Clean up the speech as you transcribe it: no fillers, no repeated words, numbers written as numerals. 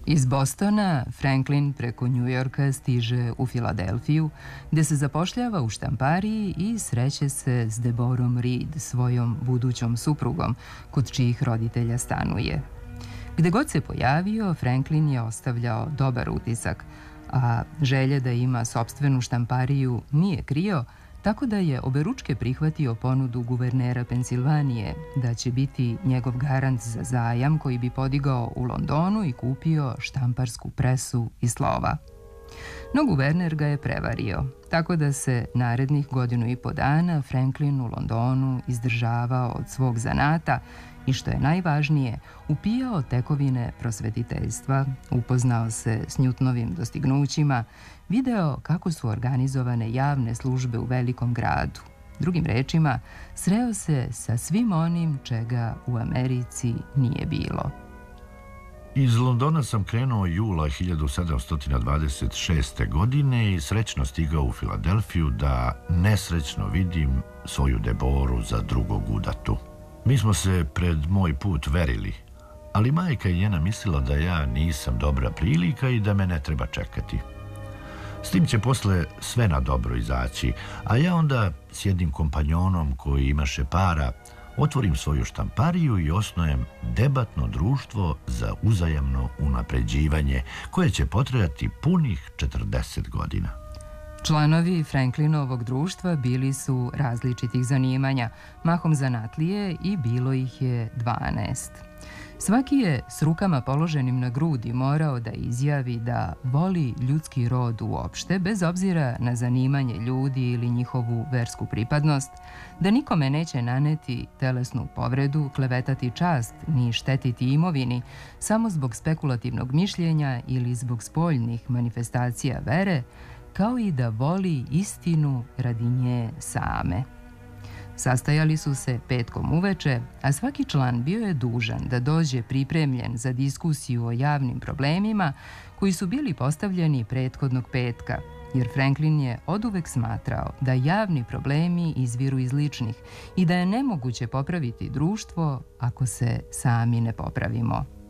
Iz Bostona Franklin preko Njujorka stiže u Filadelfiju, gde se zapošljava u štampariji i sreće se s Deborom Reed, svojom budućom suprugom, kod čijih roditelja stanuje. Gde god se pojavio, Franklin je ostavljao dobar utisak, a želje da ima sopstvenu štampariju nije krio, tako da je oberučke prihvatio ponudu guvernera Pensilvanije da će biti njegov garant za zajam koji bi podigao u Londonu i kupio štamparsku presu i slova. No guverner ga je prevario, tako da se narednih 1,5 dana Franklin u Londonu izdržavao od svog zanata i, što je najvažnije, upijao tekovine prosvetiteljstva, upoznao se s Newtonovim dostignućima, video kako su organizovane javne službe u velikom gradu. Drugim rečima, sreo se sa svim onim čega u Americi nije bilo. Iz Londona sam krenuo jula 1726. godine i srećno stigao u Filadelfiju da nesrećno vidim svoju Deboru za drugog udatu. Mi smo se pred moj put verili, ali majka je njena mislila da ja nisam dobra prilika i da me ne treba čekati. S tim će posle sve na dobro izaći, a ja onda s jednim kompanjonom koji imaše para otvorim svoju štampariju i osnujem debatno društvo za uzajamno unapređivanje koje će potrajati punih 40 godina. Članovi Franklinovog društva bili su različitih zanimanja, mahom zanatlije, i bilo ih je 12. Svaki je s rukama položenim na grudi morao da izjavi da voli ljudski rod uopšte, bez obzira na zanimanje ljudi ili njihovu versku pripadnost, da nikome neće naneti telesnu povredu, klevetati čast ni štetiti imovini samo zbog spekulativnog mišljenja ili zbog spoljnih manifestacija vere, kao i da voli istinu radi nje same. Sastajali su se petkom uveče, a svaki član bio je dužan da dođe pripremljen za diskusiju o javnim problemima koji su bili postavljeni prethodnog petka, jer Franklin je oduvek smatrao da javni problemi izviru iz ličnih i da je nemoguće popraviti društvo ako se sami ne popravimo.